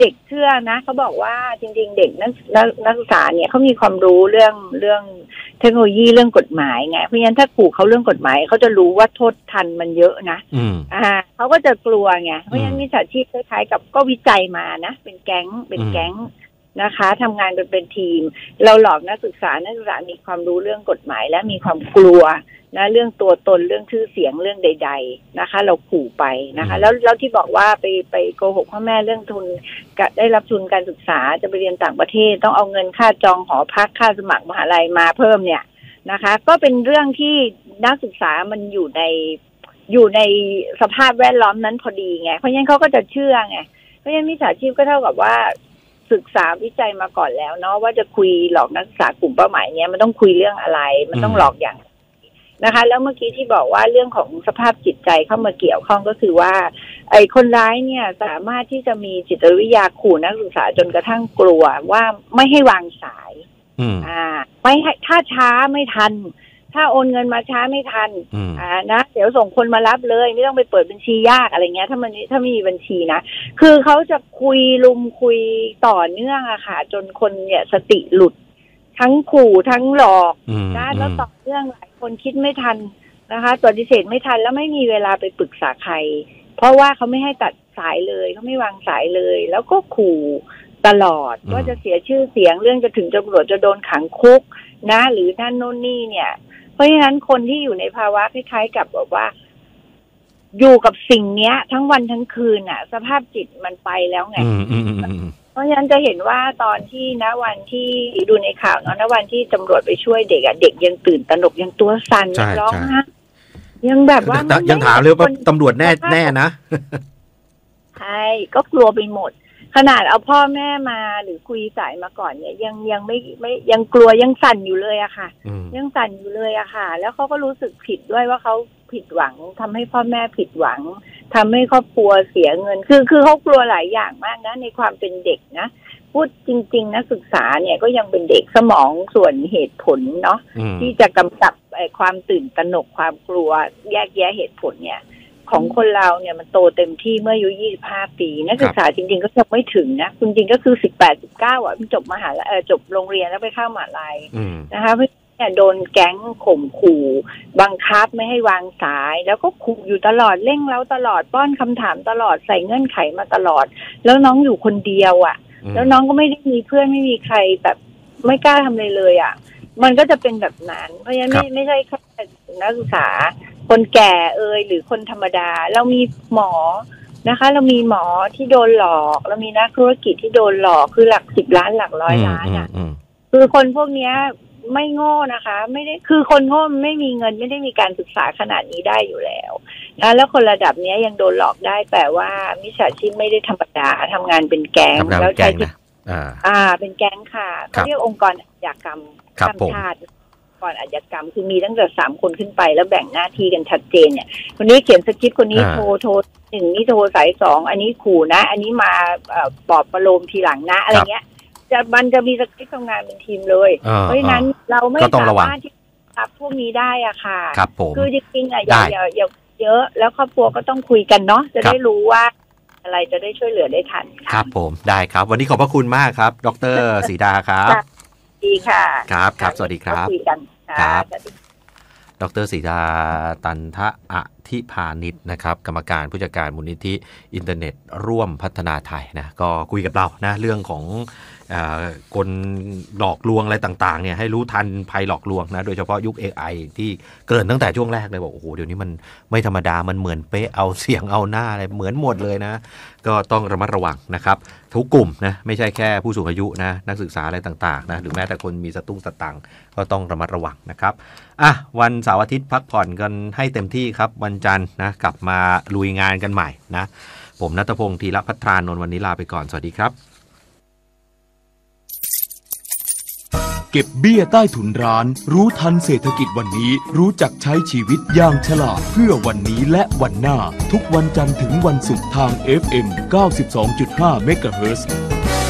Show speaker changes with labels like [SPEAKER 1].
[SPEAKER 1] เด็กเชื่อนะเขาบอกว่าจริงๆเด็กนักศึกษาเนี่ยเขามีความรู้เรื่องเทคโนโลยีเรื่องกฎหมายไงเพราะฉะนั้นถ้าขู่เขาเรื่องกฎหมายเขาจะรู้ว่าโทษทันมันเยอะนะเขาก็จะกลัวไงเพราะฉะนั้นมิจฉาชีพคล้ายๆกับก็วิจัยมานะเป็นแก๊งนะคะทำงานเป็นทีมเราหลอกนักศึกษามีความรู้เรื่องกฎหมายและมีความกลัวนะเรื่องตัวตนเรื่องชื่อเสียงเรื่องใดๆนะคะเราขู่ไปนะคะแล้วที่บอกว่าไปโกหกพ่อแม่เรื่องทุนได้รับทุนการศึกษาจะไปเรียนต่างประเทศต้องเอาเงินค่าจองหอพักค่าสมัครมหาลัยมาเพิ่มเนี่ยนะคะก็เป็นเรื่องที่นักศึกษามันอยู่ในสภาพแวดล้อมนั้นพอดีไงเพราะฉะนั้นเขาก็จะเชื่อไงเพราะฉะนั้นมิจฉาชีพก็เท่ากับว่าศึกษาวิจัยมาก่อนแล้วเนาะว่าจะคุยหลอกนักศึกษากลุ่มเป้าหมายเนี้ยมันต้องคุยเรื่องอะไรมันต้องหลอกอย่างนะคะแล้วเมื่อกี้ที่บอกว่าเรื่องของสภาพจิตใจเข้ามาเกี่ยวข้องก็คือว่าไอ้คนร้ายเนี่ยสามารถที่จะมีจิตวิทยาขู่นักศึกษาจนกระทั่งกลัวว่าไม่ให้วางสายไม่ให้ถ้าช้าไม่ทันถ้าโอนเงินมาช้าไม่ทันนะเดี๋ยวส่งคนมารับเลยไม่ต้องไปเปิดบัญชียากอะไรเงี้ยถ้าไม่มีบัญชีนะคือเขาจะคุยต่อเนื่องอะค่ะจนคนเนี่ยสติหลุดทั้งขู่ทั้งหลอกนะแล้วต่อเนื่องหลายคนคิดไม่ทันนะคะปฏิเสธไม่ทันแล้วไม่มีเวลาไปปรึกษาใครเพราะว่าเขาไม่ให้ตัดสายเลยเขาไม่วางสายเลยแล้วก็ขู่ตลอดว่าจะเสียชื่อเสียงเรื่องจะถึงตำรวจจะโดนขังคุกนะหรือนั่นโน่นนี่เนี่ยเพราะฉะนั้นคนที่อยู่ในภาวะคล้ายๆกับแบบว่าอยู่กับสิ่งเนี้ยทั้งวันทั้งคืนอ่ะสภาพจิตมันไปแล้วไงเพราะฉะนั้นจะเห็นว่าตอนที่วันที่ดูในข่าวเนาะวันที่ตำรวจไปช่วยเด็กอ่ะเด็กยังตื่นตระหนกยังตัวสั่นยังร้องไห้ยังแบบว่า
[SPEAKER 2] ยังถามเลยว่าตำรวจแน่นะ
[SPEAKER 1] ใช่ก็กลัวไปหมดขนาดเอาพ่อแม่มาหรือคุยสายมาก่อนเนี่ยยังไม่ยังกลัวยังสั่นอยู่เลยอะค่ะยังสั่นอยู่เลยอะค่ะแล้วเขาก็รู้สึกผิดด้วยว่าเขาผิดหวังทำให้พ่อแม่ผิดหวังทำให้ครอบครัวเสียเงินคือเขากลัวหลายอย่างมากนะในความเป็นเด็กนะพูดจริงๆนักศึกษาเนี่ยก็ยังเป็นเด็กสมองส่วนเหตุผลเนาะที่จะกำกับความตื่นตระหนกความกลัวแยกแยะเหตุผลเนี่ยของคนเราเนี่ยมันโตเต็มที่เมื่ออายุ25 ปีนักศึกษาจริงๆก็ยังไม่ถึงนะจริงๆก็คือ18-19อ่ะจบมหาลัยจบโรงเรียนแล้วไปเข้ามหาลัยนะคะเนี่ยโดนแก๊งข่มขู่บังคับไม่ให้วางสายแล้วก็ขู่อยู่ตลอดเร่งเร้าตลอดป้อนคำถามตลอดใส่เงื่อนไขมาตลอดแล้วน้องอยู่คนเดียวอ่ะแล้วน้องก็ไม่ได้มีเพื่อนไม่มีใครแบบไม่กล้าทำอะไรเลยอ่ะมันก็จะเป็นแบบนั้นเพราะฉะนั้นไม่ใช่แค่นักศึกษาคนแก่หรือคนธรรมดาเรามีหมอนะคะเรามีหมอที่โดนหลอกเรามีนักธุรกิจที่โดนหลอกคือหลัก10 ล้านหลัก100 ล้านอ่ะคือคนพวกเนี้ยไม่โง่นะคะไม่ได้คือคนโง่ไม่มีเงินไม่ได้มีการศึกษาขนาดนี้ได้อยู่แล้วนะแล้วคนระดับนี้ยังโดนหลอกได้แต่ว่ามิจฉาชีพไม่ได้ธรรมดาทำงานเป็นแก๊งแล้วใจที่เป็นแก๊งค่ะเขาเรียกองค์กรอาชญากรรมข้ามชาติก่อนอาชญากรรมคือมีตั้งแต่3 คนขึ้นไปแล้วแบ่งหน้าที่กันชัดเจนเนี่ยคนนี้เขียนสคริปต์คนนี้โทร1นี่โทรสาย2อันนี้ขู่นะอันนี้มาปลอบประโลมทีหลังนะอะไรเงี้ยมันจะมีสคริปต์ทำงานเป็นทีมเลยเพราะฉะนั้นเราไม่สามารถที่จะรับพวกนี้ได้อะค่ะคือจริงๆอย่าเยอะแล้วครอบครัวก็ต้องคุยกันเนาะจะได้รู้ว่าอะไรจะได้ช่วยเหลือได้ทัน
[SPEAKER 2] ครับผมได้ครับวันนี้ขอบพระคุณมากครับดร.ศรีดาครับ
[SPEAKER 1] ดีค่ะ
[SPEAKER 2] ครับสวัสดีครับครับดร.ศรีดาตันทะอธิพานิชนะครับกรรมการผู้จัดการมูลนิธิอินเทอร์เน็ตร่วมพัฒนาไทยนะก็คุยกับเรานะเรื่องของคนหลอกลวงอะไรต่างๆเนี่ยให้รู้ทันภัยหลอกลวงนะโดยเฉพาะยุค AI ที่เกิดตั้งแต่ช่วงแรกเลยบอกโอ้โหเดี๋ยวนี้มันไม่ธรรมดามันเหมือนเป๊ะเอาเสียงเอาหน้าอะไรเหมือนหมดเลยนะก็ต้องระมัดระวังนะครับทุกกลุ่มนะไม่ใช่แค่ผู้สูงอายุนะนักศึกษาอะไรต่างๆนะหรือแม้แต่คนมีสตังค์ก็ต้องระมัดระวังนะครับวันเสาร์อาทิตย์พักผ่อนกันให้เต็มที่ครับวันจันทร์นะกลับมาลุยงานกันใหม่นะผมณัฐพงษ์ธีรภัทรานนท์วันนี้ลาไปก่อนสวัสดีครับ
[SPEAKER 3] เก็บเบี้ยใต้ถุนร้านรู้ทันเศรษฐกิจวันนี้รู้จักใช้ชีวิตอย่างฉลาดเพื่อวันนี้และวันหน้าทุกวันจันทร์ถึงวันศุกร์ทาง FM 92.5 เมกะเฮิรตซ์